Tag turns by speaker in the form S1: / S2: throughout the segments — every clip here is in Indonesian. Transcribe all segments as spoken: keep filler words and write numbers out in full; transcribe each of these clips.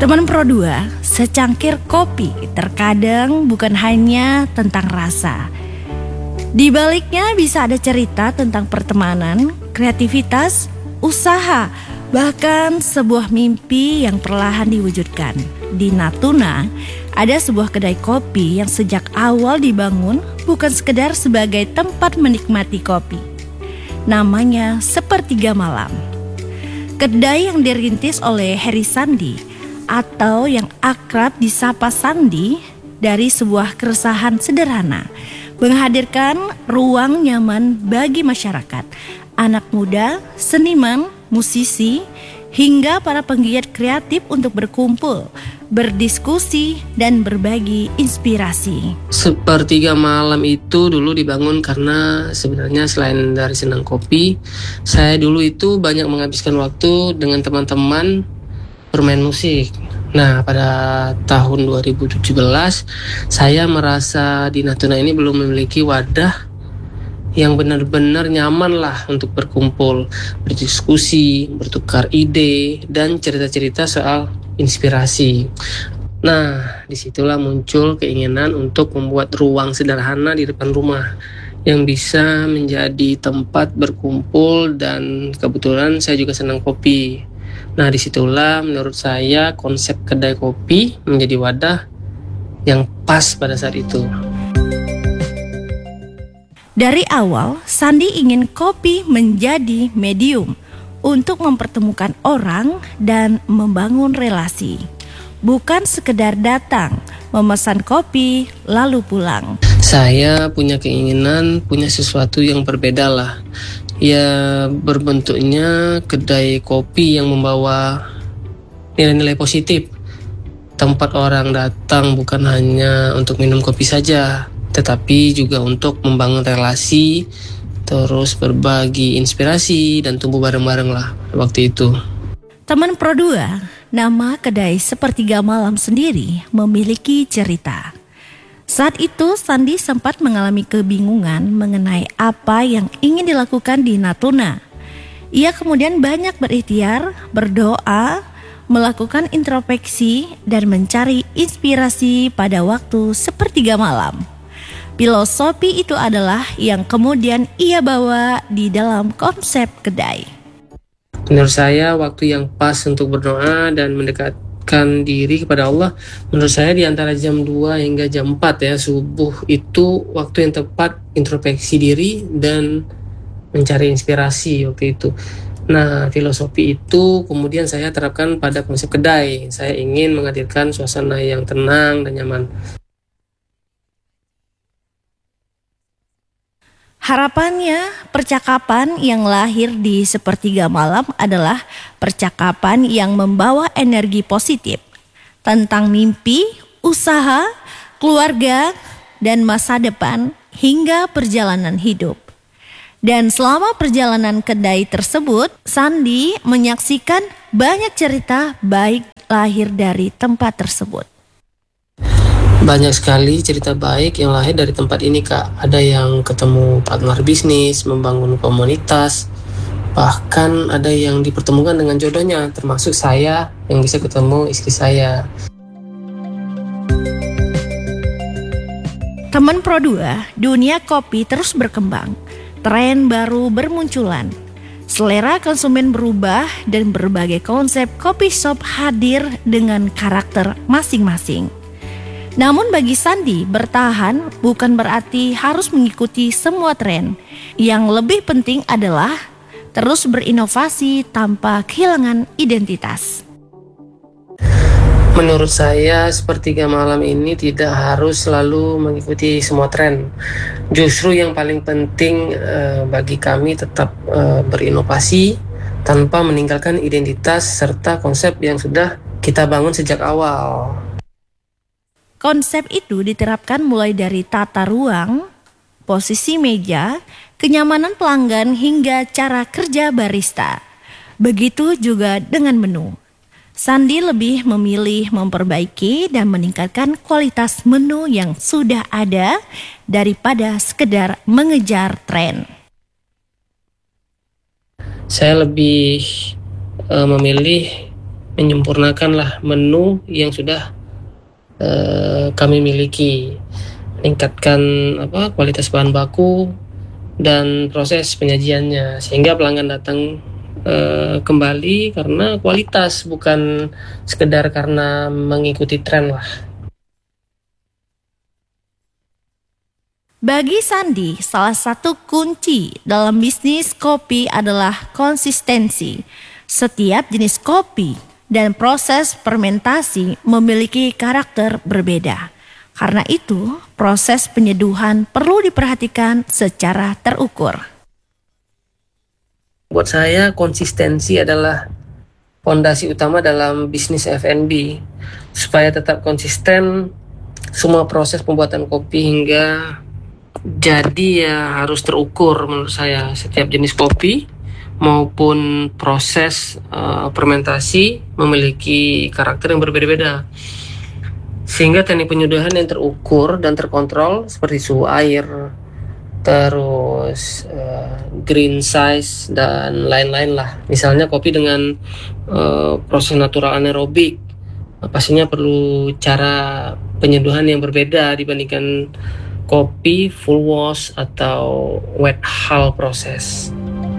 S1: Teman Pro dua, secangkir kopi terkadang bukan hanya tentang rasa. Di baliknya bisa ada cerita tentang pertemanan, kreativitas, usaha, bahkan sebuah mimpi yang perlahan diwujudkan. Di Natuna, ada sebuah kedai kopi yang sejak awal dibangun bukan sekedar sebagai tempat menikmati kopi. Namanya Sepertiga Malam. Kedai yang dirintis oleh Heri Sandi atau yang akrab disapa Sandi dari sebuah keresahan sederhana, menghadirkan ruang nyaman bagi masyarakat, anak muda, seniman, musisi, hingga para penggiat kreatif untuk berkumpul, berdiskusi, dan berbagi inspirasi.
S2: Sepertiga Malam itu dulu dibangun karena sebenarnya selain dari senang kopi, saya dulu itu banyak menghabiskan waktu dengan teman-teman bermain musik. Nah, pada tahun dua ribu tujuh belas saya merasa di Natuna ini belum memiliki wadah yang benar-benar nyaman lah untuk berkumpul, berdiskusi, bertukar ide, dan cerita-cerita soal inspirasi. Nah, disitulah muncul keinginan untuk membuat ruang sederhana di depan rumah yang bisa menjadi tempat berkumpul, dan kebetulan saya juga senang kopi. Nah, disitulah menurut saya konsep kedai kopi menjadi wadah yang pas pada saat itu.
S1: Dari awal, Sandi ingin kopi menjadi medium untuk mempertemukan orang dan membangun relasi. Bukan sekedar datang, memesan kopi, lalu pulang.
S2: Saya punya keinginan, punya sesuatu yang berbeda lah. Ya, berbentuknya kedai kopi yang membawa nilai-nilai positif. Tempat orang datang bukan hanya untuk minum kopi saja, tetapi juga untuk membangun relasi, terus berbagi inspirasi, dan tumbuh bareng-bareng lah waktu itu.
S1: Teman Pro dua, nama kedai Sepertiga Malam sendiri memiliki cerita. Saat itu Sandi sempat mengalami kebingungan mengenai apa yang ingin dilakukan di Natuna. Ia kemudian banyak berikhtiar, berdoa, melakukan introspeksi, dan mencari inspirasi pada waktu sepertiga malam. Filosofi itu adalah yang kemudian ia bawa di dalam konsep kedai.
S2: Menurut saya waktu yang pas untuk berdoa dan mendekat diri kepada Allah, menurut saya di antara jam dua hingga jam empat ya subuh itu waktu yang tepat introspeksi diri dan mencari inspirasi waktu itu. Nah, filosofi itu kemudian saya terapkan pada konsep kedai. Saya ingin menghadirkan suasana yang tenang dan nyaman.
S1: Harapannya, percakapan yang lahir di Sepertiga Malam adalah percakapan yang membawa energi positif tentang mimpi, usaha, keluarga, dan masa depan hingga perjalanan hidup. Dan selama perjalanan kedai tersebut, Sandi menyaksikan banyak cerita baik lahir dari tempat tersebut.
S2: Banyak sekali cerita baik yang lahir dari tempat ini, Kak. Ada yang ketemu partner bisnis, membangun komunitas, bahkan ada yang dipertemukan dengan jodohnya, termasuk saya yang bisa ketemu istri saya.
S1: Teman Pro dua, dunia kopi terus berkembang. Tren baru bermunculan. Selera konsumen berubah dan berbagai konsep kopi shop hadir dengan karakter masing-masing. Namun bagi Sandi, bertahan bukan berarti harus mengikuti semua tren. Yang lebih penting adalah terus berinovasi tanpa kehilangan identitas.
S2: Menurut saya, Sepertiga Malam ini tidak harus selalu mengikuti semua tren. Justru yang paling penting eh, bagi kami tetap eh, berinovasi tanpa meninggalkan identitas serta konsep yang sudah kita bangun sejak awal.
S1: Konsep itu diterapkan mulai dari tata ruang, posisi meja, kenyamanan pelanggan hingga cara kerja barista. Begitu juga dengan menu. Sandi lebih memilih memperbaiki dan meningkatkan kualitas menu yang sudah ada daripada sekedar mengejar tren.
S2: Saya lebih uh, memilih menyempurnakanlah menu yang sudah uh, kami miliki, meningkatkan apa kualitas bahan baku dan proses penyajiannya sehingga pelanggan datang uh, kembali karena kualitas, bukan sekedar karena mengikuti tren lah.
S1: Bagi Sandi, salah satu kunci dalam bisnis kopi adalah konsistensi. Setiap jenis kopi dan proses fermentasi memiliki karakter berbeda. Karena itu, proses penyeduhan perlu diperhatikan secara terukur.
S2: Buat saya, konsistensi adalah fondasi utama dalam bisnis F and B. Supaya tetap konsisten, semua proses pembuatan kopi hingga jadi ya harus terukur menurut saya. Setiap jenis kopi maupun proses uh, fermentasi memiliki karakter yang berbeda-beda. Sehingga teknik penyeduhan yang terukur dan terkontrol seperti suhu air, terus uh, green size dan lain-lain lah. Misalnya kopi dengan uh, proses natural anaerobik, pastinya perlu cara penyeduhan yang berbeda dibandingkan kopi full wash atau wet hull proses.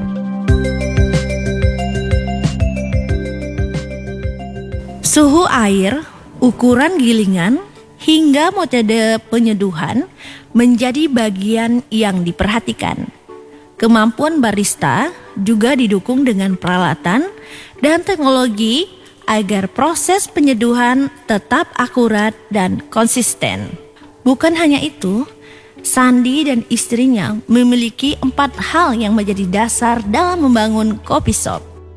S1: Suhu air, ukuran gilingan, hingga metode penyeduhan menjadi bagian yang diperhatikan. Kemampuan barista juga didukung dengan peralatan dan teknologi agar proses penyeduhan tetap akurat dan konsisten. Bukan hanya itu, Sandi dan istrinya memiliki empat hal yang menjadi dasar dalam membangun kopi shop.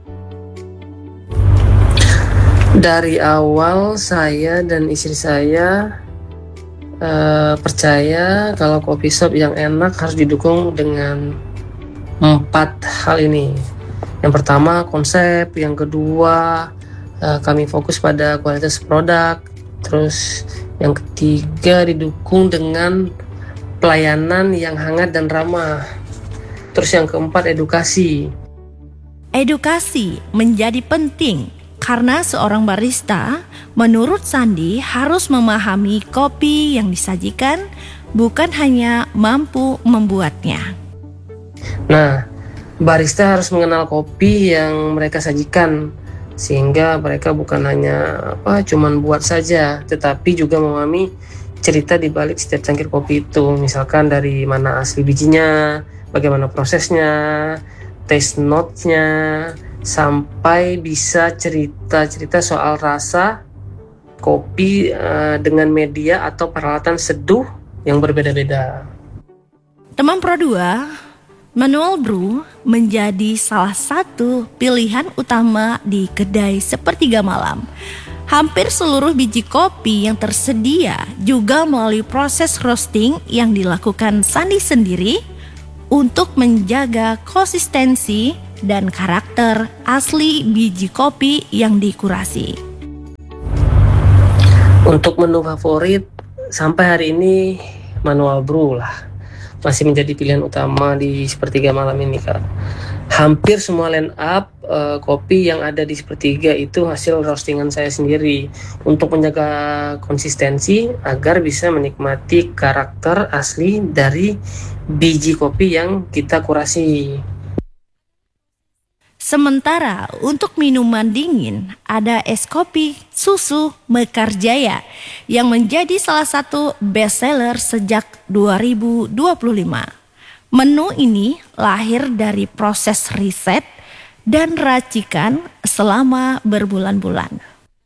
S2: Dari awal saya dan istri saya uh, percaya kalau kopi shop yang enak harus didukung dengan empat hal ini. Yang pertama konsep, yang kedua uh, kami fokus pada kualitas produk, terus yang ketiga didukung dengan pelayanan yang hangat dan ramah. Terus yang keempat edukasi.
S1: Edukasi menjadi penting karena seorang barista menurut Sandi harus memahami kopi yang disajikan, bukan hanya mampu membuatnya.
S2: Nah, barista harus mengenal kopi yang mereka sajikan sehingga mereka bukan hanya apa cuman buat saja, tetapi juga memahami cerita di balik setiap cangkir kopi itu. Misalkan dari mana asli bijinya, bagaimana prosesnya, taste notes-nya, sampai bisa cerita-cerita soal rasa kopi uh, dengan media atau peralatan seduh yang berbeda-beda.
S1: Teman Pro dua, manual brew menjadi salah satu pilihan utama di kedai sepertiga malam. Hampir seluruh biji kopi yang tersedia juga melalui proses roasting yang dilakukan Sandi sendiri untuk menjaga konsistensi dan karakter asli biji kopi yang dikurasi.
S2: Untuk menu favorit sampai hari ini manual brew lah, masih menjadi pilihan utama di sepertiga malam ini, Kak. Hampir semua line up uh, kopi yang ada di sepertiga itu hasil roastingan saya sendiri untuk menjaga konsistensi agar bisa menikmati karakter asli dari biji kopi yang kita kurasi.
S1: Sementara untuk minuman dingin ada es kopi susu Mekarjaya yang menjadi salah satu bestseller sejak dua ribu dua puluh lima. Menu ini lahir dari proses riset dan racikan selama berbulan-bulan.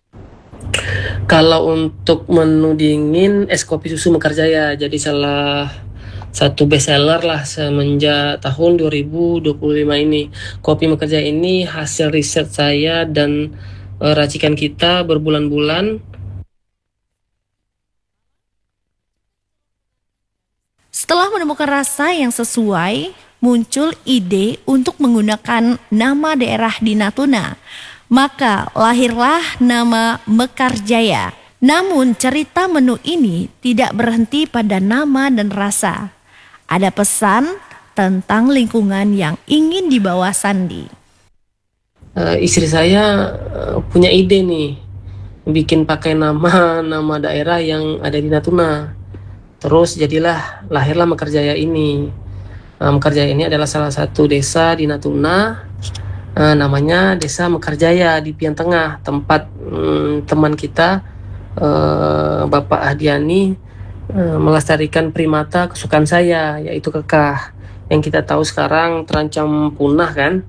S2: Kalau untuk menu dingin, es kopi susu Mekarjaya jadi salah satu bestseller lah semenjak tahun dua ribu dua puluh lima ini. Kopi Mekarjaya ini hasil riset saya dan uh, racikan kita berbulan-bulan.
S1: Setelah menemukan rasa yang sesuai, muncul ide untuk menggunakan nama daerah di Natuna. Maka lahirlah nama Mekarjaya. Namun cerita menu ini tidak berhenti pada nama dan rasa. Ada pesan tentang lingkungan yang ingin dibawa Sandi.
S2: uh, istri saya uh, punya ide nih, bikin pakai nama nama daerah yang ada di Natuna. Terus jadilah lahirlah Mekarjaya ini. Uh, Mekarjaya ini adalah salah satu desa di Natuna, uh, namanya Desa Mekarjaya di Pian Tengah, tempat um, teman kita, uh, Bapak Ahdiani, uh, melestarikan primata kesukaan saya, yaitu kekah, yang kita tahu sekarang terancam punah kan.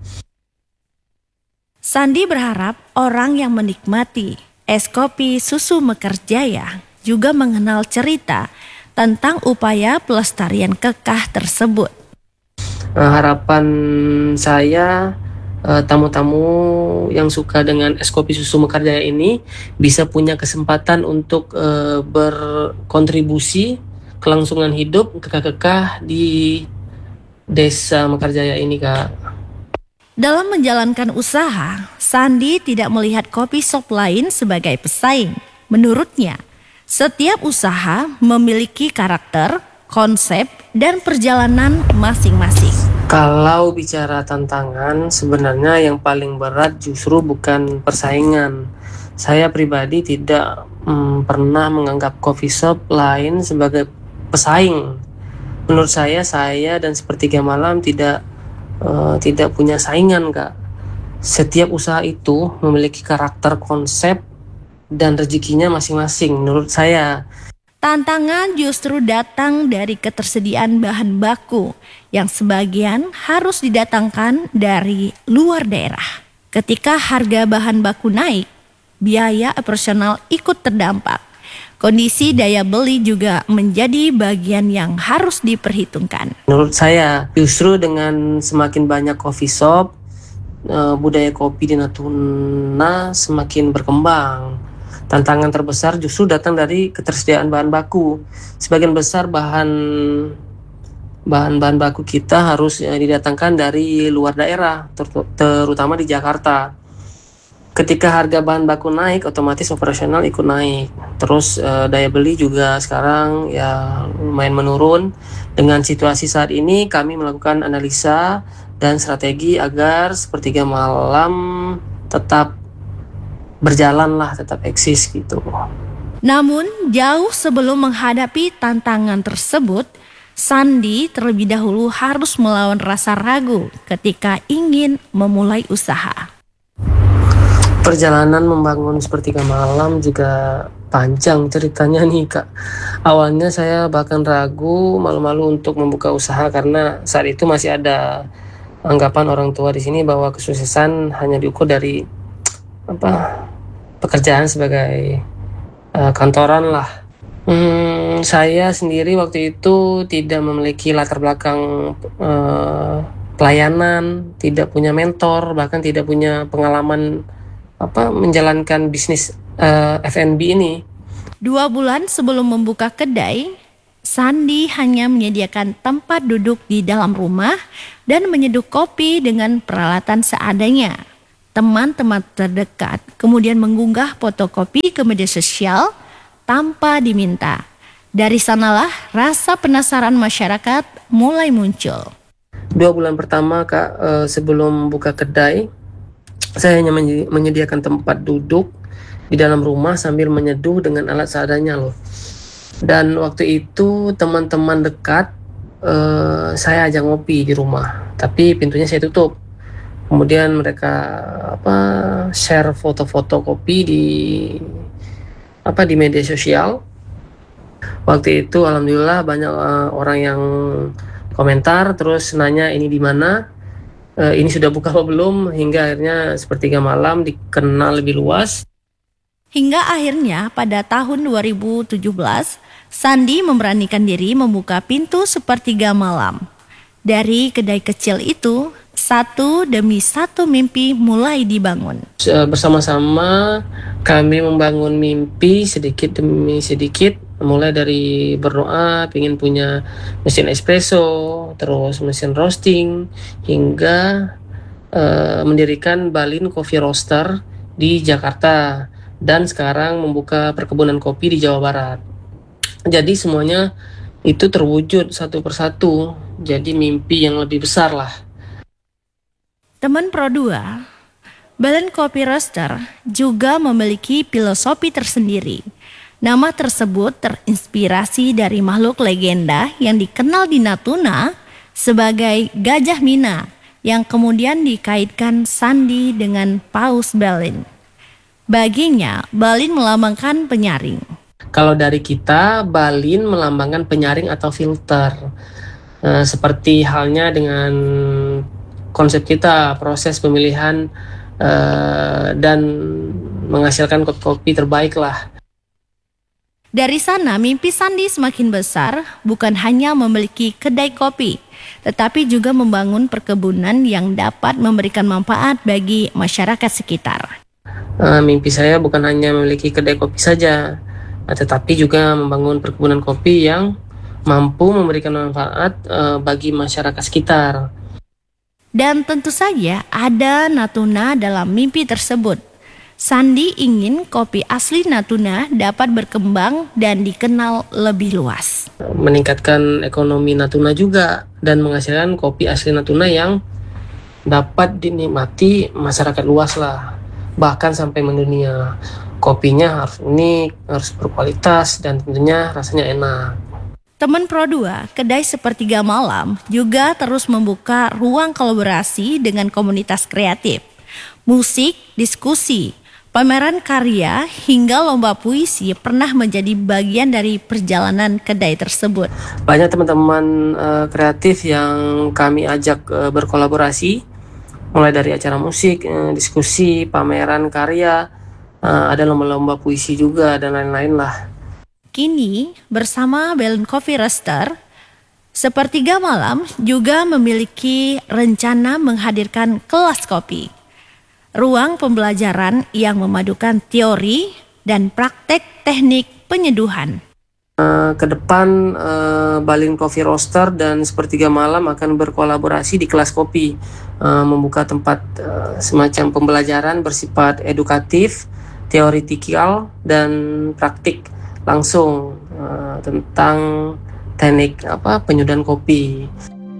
S1: Sandi berharap orang yang menikmati es kopi susu Mekarjaya juga mengenal cerita tentang upaya pelestarian kekah tersebut.
S2: Uh, harapan saya uh, tamu-tamu yang suka dengan es kopi susu Mekarjaya ini bisa punya kesempatan untuk uh, berkontribusi kelangsungan hidup kekah-kekah di Desa Mekarjaya ini, Kak.
S1: Dalam menjalankan usaha, Sandi tidak melihat kopi shop lain sebagai pesaing. Menurutnya, setiap usaha memiliki karakter, konsep, dan perjalanan masing-masing.
S2: Kalau bicara tantangan, sebenarnya yang paling berat justru bukan persaingan. Saya pribadi tidak hmm, pernah menganggap coffee shop lain sebagai pesaing. Menurut saya, saya dan Sepertiga Malam tidak uh, tidak punya saingan, Kak. Setiap usaha itu memiliki karakter, konsep, dan rezekinya masing-masing menurut saya.
S1: Tantangan justru datang dari ketersediaan bahan baku yang sebagian harus didatangkan dari luar daerah. Ketika harga bahan baku naik, biaya operasional ikut terdampak. Kondisi daya beli juga menjadi bagian yang harus diperhitungkan.
S2: Menurut saya, justru dengan semakin banyak coffee shop, budaya kopi di Natuna semakin berkembang. Tantangan terbesar justru datang dari ketersediaan bahan baku. Sebagian besar bahan bahan-bahan baku kita harus ya, didatangkan dari luar daerah, ter- terutama di Jakarta. Ketika harga bahan baku naik, otomatis operasional ikut naik. Terus eh, daya beli juga sekarang ya lumayan menurun. Dengan situasi saat ini, kami melakukan analisa dan strategi agar Sepertiga Malam tetap berjalan lah, tetap eksis gitu.
S1: Namun jauh sebelum menghadapi tantangan tersebut, Sandi terlebih dahulu harus melawan rasa ragu ketika ingin memulai usaha.
S2: Perjalanan membangun Sepertiga Malam juga panjang ceritanya nih, Kak. Awalnya saya bahkan ragu, malu-malu untuk membuka usaha karena saat itu masih ada anggapan orang tua di sini bahwa kesuksesan hanya diukur dari apa pekerjaan sebagai uh, kantoran lah. Hmm, saya sendiri waktu itu tidak memiliki latar belakang uh, pelayanan, tidak punya mentor, bahkan tidak punya pengalaman apa menjalankan bisnis uh, F and B ini.
S1: Dua bulan sebelum membuka kedai, Sandi hanya menyediakan tempat duduk di dalam rumah dan menyeduh kopi dengan peralatan seadanya. Teman-teman terdekat kemudian mengunggah foto kopi ke media sosial tanpa diminta. Dari sanalah rasa penasaran masyarakat mulai muncul.
S2: Dua bulan pertama, Kak, eh, sebelum buka kedai, saya hanya menyediakan tempat duduk di dalam rumah sambil menyeduh dengan alat seadanya loh. Dan waktu itu teman-teman dekat eh, saya ajak ngopi di rumah, tapi pintunya saya tutup. Kemudian mereka apa share foto-foto kopi di apa di media sosial. Waktu itu alhamdulillah banyak uh, orang yang komentar terus nanya ini di mana, uh, ini sudah buka apa belum, hingga akhirnya Sepertiga Malam dikenal lebih luas.
S1: Hingga akhirnya pada tahun dua ribu tujuh belas, Sandi memberanikan diri membuka pintu Sepertiga Malam. Dari kedai kecil itu, satu demi satu mimpi mulai dibangun.
S2: Bersama-sama kami membangun mimpi sedikit demi sedikit, mulai dari berdoa ingin punya mesin espresso, terus mesin roasting, hingga uh, mendirikan Balin Coffee Roaster di Jakarta, dan sekarang membuka perkebunan kopi di Jawa Barat. Jadi semuanya itu terwujud satu persatu, jadi mimpi yang lebih besar lah.
S1: Teman Pro dua, Balen Coffee Roaster juga memiliki filosofi tersendiri. Nama tersebut terinspirasi dari makhluk legenda yang dikenal di Natuna sebagai Gajah Mina yang kemudian dikaitkan Sandi dengan Paus Balin. Baginya, Balin melambangkan penyaring.
S2: Kalau dari kita, Balin melambangkan penyaring atau filter. E, seperti halnya dengan konsep kita, proses pemilihan e, dan menghasilkan kopi-kopi terbaik lah.
S1: Dari sana, mimpi Sandi semakin besar, bukan hanya memiliki kedai kopi, tetapi juga membangun perkebunan yang dapat memberikan manfaat bagi masyarakat sekitar.
S2: Uh, mimpi saya bukan hanya memiliki kedai kopi saja, tetapi juga membangun perkebunan kopi yang mampu memberikan manfaat uh, bagi masyarakat sekitar.
S1: Dan tentu saja ada Natuna dalam mimpi tersebut. Sandi ingin kopi asli Natuna dapat berkembang dan dikenal lebih luas.
S2: Meningkatkan ekonomi Natuna juga dan menghasilkan kopi asli Natuna yang dapat dinikmati masyarakat luas lah. Bahkan sampai mendunia. Kopinya harus unik, harus berkualitas dan tentunya rasanya enak.
S1: Teman Pro dua, kedai Sepertiga Malam juga terus membuka ruang kolaborasi dengan komunitas kreatif. Musik, diskusi, pameran karya hingga lomba puisi pernah menjadi bagian dari perjalanan kedai tersebut.
S2: Banyak teman-teman uh, kreatif yang kami ajak uh, berkolaborasi, mulai dari acara musik, uh, diskusi, pameran karya, uh, ada lomba-lomba puisi juga dan lain-lain lah.
S1: Kini bersama Balen Coffee Roaster, Sepertiga Malam juga memiliki rencana menghadirkan kelas kopi. Ruang pembelajaran yang memadukan teori dan praktek teknik penyeduhan.
S2: Uh, ke depan uh, Balen Coffee Roaster dan Sepertiga Malam akan berkolaborasi di kelas kopi, uh, membuka tempat uh, semacam pembelajaran bersifat edukatif, teoritikal dan praktik langsung uh, tentang teknik apa penyudahan kopi.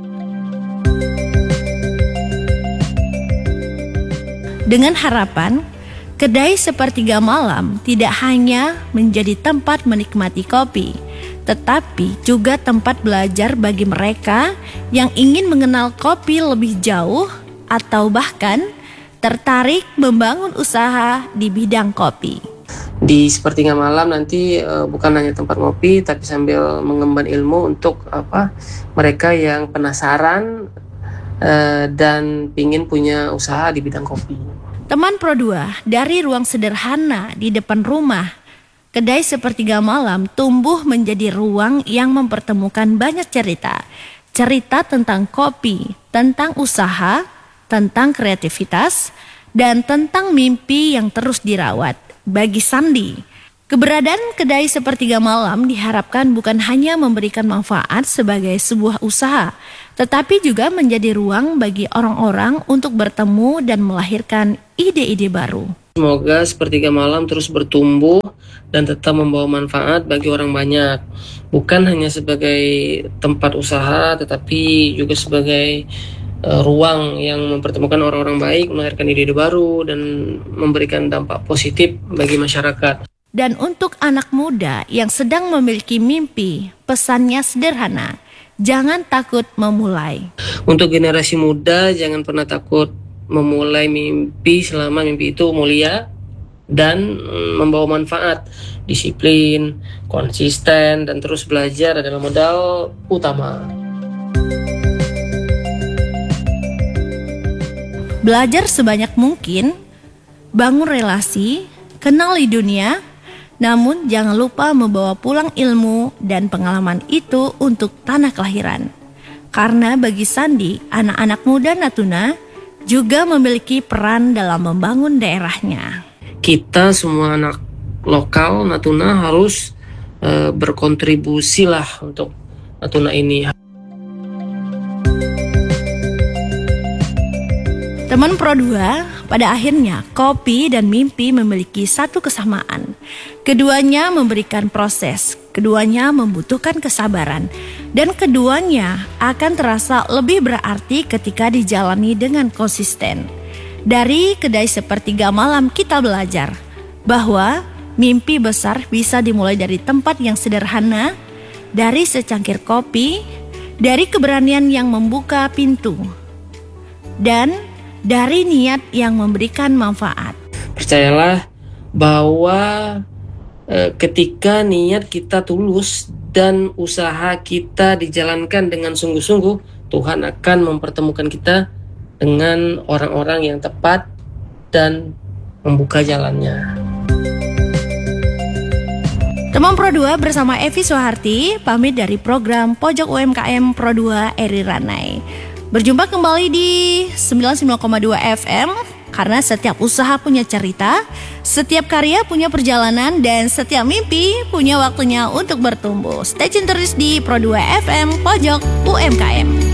S1: Dengan harapan, kedai Sepertiga Malam tidak hanya menjadi tempat menikmati kopi, tetapi juga tempat belajar bagi mereka yang ingin mengenal kopi lebih jauh atau bahkan tertarik membangun usaha di bidang kopi.
S2: Di Sepertiga Malam nanti uh, bukan hanya tempat ngopi, tapi sambil mengemban ilmu untuk apa mereka yang penasaran uh, dan ingin punya usaha di bidang kopi.
S1: Teman Pro dua, dari ruang sederhana di depan rumah, kedai Sepertiga Malam tumbuh menjadi ruang yang mempertemukan banyak cerita. Cerita tentang kopi, tentang usaha, tentang kreativitas, dan tentang mimpi yang terus dirawat. Bagi Sandi, keberadaan kedai Sepertiga Malam diharapkan bukan hanya memberikan manfaat sebagai sebuah usaha, tetapi juga menjadi ruang bagi orang-orang untuk bertemu dan melahirkan ide-ide baru.
S2: Semoga Sepertiga Malam terus bertumbuh dan tetap membawa manfaat bagi orang banyak. Bukan hanya sebagai tempat usaha, tetapi juga sebagai uh, ruang yang mempertemukan orang-orang baik, melahirkan ide-ide baru, dan memberikan dampak positif bagi masyarakat.
S1: Dan untuk anak muda yang sedang memiliki mimpi, pesannya sederhana. Jangan takut memulai.
S2: Untuk generasi muda, jangan pernah takut memulai mimpi selama mimpi itu mulia dan membawa manfaat. Disiplin, konsisten, dan terus belajar adalah modal utama.
S1: Belajar sebanyak mungkin, bangun relasi, kenali dunia, namun jangan lupa membawa pulang ilmu dan pengalaman itu untuk tanah kelahiran. Karena bagi Sandi, anak-anak muda Natuna juga memiliki peran dalam membangun daerahnya.
S2: Kita semua anak lokal Natuna harus uh, berkontribusi lah untuk Natuna ini.
S1: Teman Pro dua, pada akhirnya kopi dan mimpi memiliki satu kesamaan. Keduanya memberikan proses, keduanya membutuhkan kesabaran, dan keduanya akan terasa lebih berarti ketika dijalani dengan konsisten. Dari kedai sepertiga malam kita belajar bahwa mimpi besar bisa dimulai dari tempat yang sederhana, dari secangkir kopi, dari keberanian yang membuka pintu, dan dari niat yang memberikan manfaat.
S2: Percayalah bahwa eh, ketika niat kita tulus dan usaha kita dijalankan dengan sungguh-sungguh, Tuhan akan mempertemukan kita dengan orang-orang yang tepat dan membuka jalannya.
S1: Teman Pro dua bersama Evi Soeharti pamit dari program Pojok U M K M Pro dua Eri Ranai. Berjumpa kembali di sembilan puluh sembilan koma dua F M karena setiap usaha punya cerita, setiap karya punya perjalanan, dan setiap mimpi punya waktunya untuk bertumbuh. Stay tune terus di Pro dua F M Pojok U M K M.